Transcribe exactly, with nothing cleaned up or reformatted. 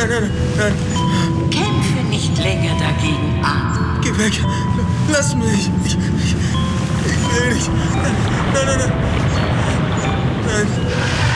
nein, nein. Kämpfe nicht länger dagegen an. Geh weg. Lass mich. Ich, ich, ich will nicht. Nein, nein, nein. Nein.